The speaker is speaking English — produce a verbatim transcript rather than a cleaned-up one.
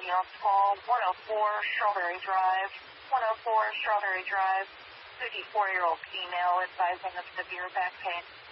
ambulance call, one oh four Strawberry Drive, one oh four Strawberry Drive, fifty-four-year-old female advising of severe back pain.